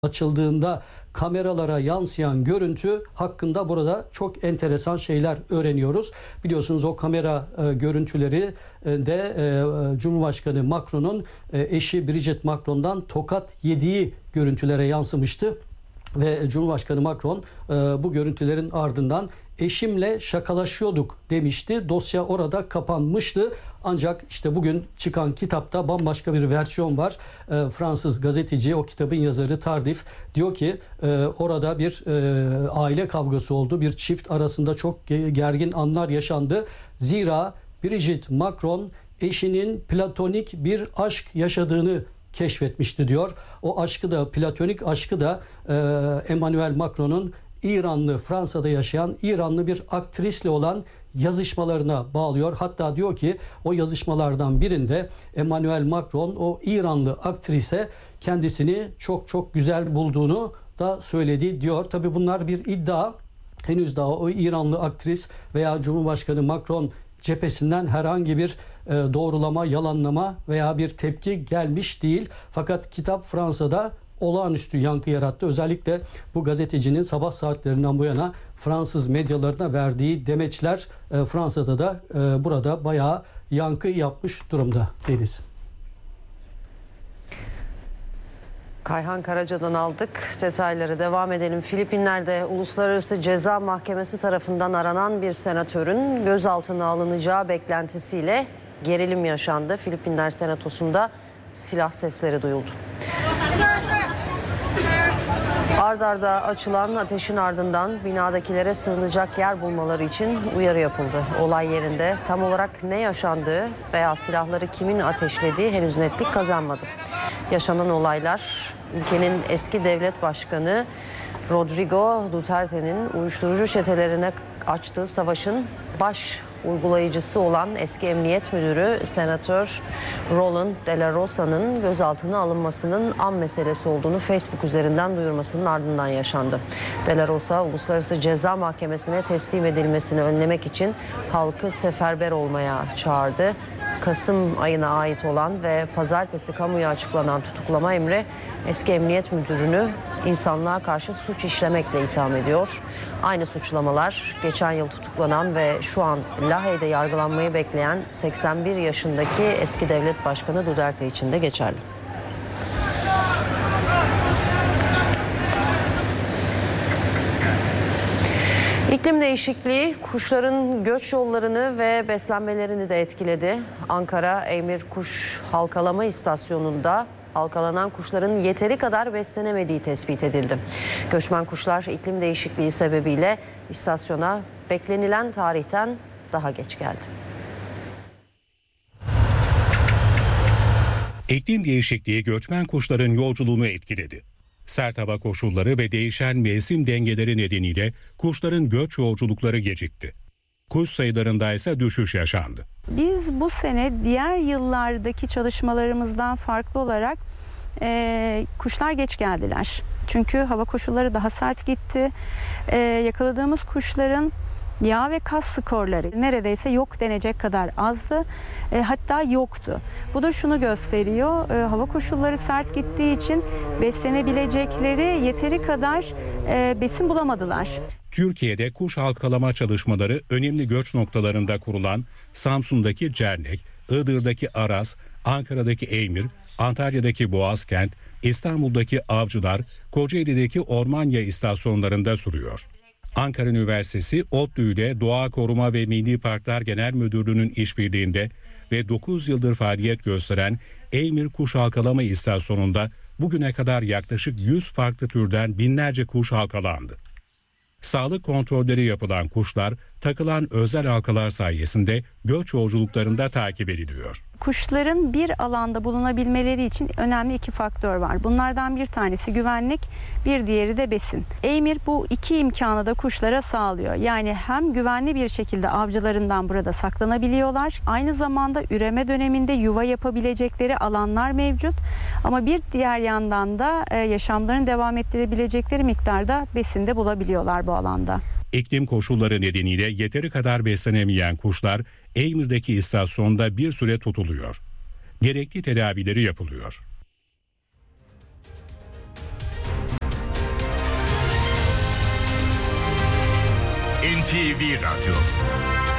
açıldığında kameralara yansıyan görüntü hakkında burada çok enteresan şeyler öğreniyoruz. Biliyorsunuz o kamera görüntüleri de Cumhurbaşkanı Macron'un eşi Brigitte Macron'dan tokat yediği görüntülere yansımıştı. Ve Cumhurbaşkanı Macron bu görüntülerin ardından eşimle şakalaşıyorduk demişti. Dosya orada kapanmıştı. Ancak işte bugün çıkan kitapta bambaşka bir versiyon var. Fransız gazeteci, o kitabın yazarı Tardif diyor ki orada bir aile kavgası oldu. Bir çift arasında çok gergin anlar yaşandı. Zira Brigitte Macron eşinin platonik bir aşk yaşadığını keşfetmişti diyor. O aşkı da, platonik aşkı da Emmanuel Macron'un İranlı, Fransa'da yaşayan İranlı bir aktrisle olan yazışmalarına bağlıyor. Hatta diyor ki o yazışmalardan birinde Emmanuel Macron o İranlı aktrise kendisini çok çok güzel bulduğunu da söyledi diyor. Tabii bunlar bir iddia. Henüz daha o İranlı aktris veya Cumhurbaşkanı Macron cephesinden herhangi bir doğrulama, yalanlama veya bir tepki gelmiş değil. Fakat kitap Fransa'da olağanüstü yankı yarattı. Özellikle bu gazetecinin sabah saatlerinden bu yana Fransız medyalarına verdiği demeçler Fransa'da da burada bayağı yankı yapmış durumda. Deniz. Kayhan Karaca'dan aldık. Detayları devam edelim. Filipinler'de Uluslararası Ceza Mahkemesi tarafından aranan bir senatörün gözaltına alınacağı beklentisiyle gerilim yaşandı. Filipinler Senatosu'nda silah sesleri duyuldu. Ard arda açılan ateşin ardından binadakilere sığınacak yer bulmaları için uyarı yapıldı. Olay yerinde tam olarak ne yaşandığı veya silahları kimin ateşlediği henüz netlik kazanmadı. Yaşanan olaylar ülkenin eski devlet başkanı Rodrigo Duterte'nin uyuşturucu çetelerine açtığı savaşın baş uygulayıcısı olan eski emniyet müdürü Senatör Roland De La Rosa'nın gözaltına alınmasının an meselesi olduğunu Facebook üzerinden duyurmasının ardından yaşandı. De La Rosa, Uluslararası Ceza Mahkemesi'ne teslim edilmesini önlemek için halkı seferber olmaya çağırdı. Kasım ayına ait olan ve pazartesi kamuya açıklanan tutuklama emri eski emniyet müdürünü insanlığa karşı suç işlemekle itham ediyor. Aynı suçlamalar geçen yıl tutuklanan ve şu an Lahey'de yargılanmayı bekleyen 81 yaşındaki eski devlet başkanı Duterte için de geçerli. İklim değişikliği kuşların göç yollarını ve beslenmelerini de etkiledi. Ankara Eymir Kuş Halkalama İstasyonu'nda halkalanan kuşların yeteri kadar beslenemediği tespit edildi. Göçmen kuşlar iklim değişikliği sebebiyle istasyona beklenilen tarihten daha geç geldi. İklim değişikliği göçmen kuşların yolculuğunu etkiledi. Sert hava koşulları ve değişen mevsim dengeleri nedeniyle kuşların göç yolculukları gecikti. Kuş sayılarında ise düşüş yaşandı. Biz bu sene diğer yıllardaki çalışmalarımızdan farklı olarak kuşlar geç geldiler. Çünkü hava koşulları daha sert gitti. Yakaladığımız kuşların yağ ve kas skorları neredeyse yok denecek kadar azdı. Hatta yoktu. Bu da şunu gösteriyor. Hava koşulları sert gittiği için beslenebilecekleri yeteri kadar besin bulamadılar. Türkiye'de kuş halkalama çalışmaları önemli göç noktalarında kurulan Samsun'daki Cernek, Iğdır'daki Aras, Ankara'daki Eymir, Antalya'daki Boğazkent, İstanbul'daki Avcılar, Kocaeli'deki Ormanya istasyonlarında sürüyor. Ankara Üniversitesi ODTÜ ile Doğa Koruma ve Milli Parklar Genel Müdürlüğü'nün işbirliğinde ve 9 yıldır faaliyet gösteren Eymir Kuş Halkalama İstasyonu'nda bugüne kadar yaklaşık 100 farklı türden binlerce kuş halkalandı. Sağlık kontrolleri yapılan kuşlar takılan özel halkalar sayesinde göç yolculuklarında takip ediliyor. Kuşların bir alanda bulunabilmeleri için önemli iki faktör var. Bunlardan bir tanesi güvenlik, bir diğeri de besin. Eymir bu iki imkanı da kuşlara sağlıyor. Yani hem güvenli bir şekilde avcılarından burada saklanabiliyorlar, aynı zamanda üreme döneminde yuva yapabilecekleri alanlar mevcut. Ama bir diğer yandan da yaşamlarını devam ettirebilecekleri miktarda besin de bulabiliyorlar bu alanda. İklim koşulları nedeniyle yeteri kadar beslenemeyen kuşlar Eymir'deki istasyonda bir süre tutuluyor. Gerekli tedavileri yapılıyor. NTV Radyo